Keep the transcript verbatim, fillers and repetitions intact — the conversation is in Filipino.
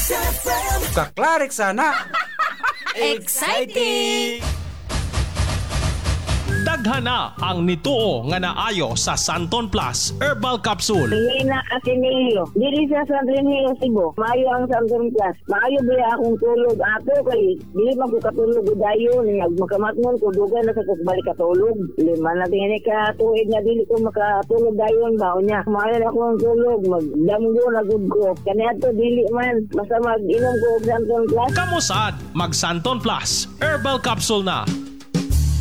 Kaklarik sana. Exciting! Daghana ang nituo nga naayo sa Santon Plus Herbal Capsule. Lina Ateneo. Dili sa San Remigio, Cebu. Maayo ang Santon Plus. Maayo ba akong tulog ato kay dili man ko katulog dayon nga makamatngon ko dugay na sa kog balik katulog. Lima na tingini ka tuig nga dili ko makatulog dayon ba unya. Maayo na akong tulog magdamgo na gud ko. Kaniadto dili man basta mag-inom ko og Santon Plus. Kamusad mag Santon Plus Herbal Capsule na.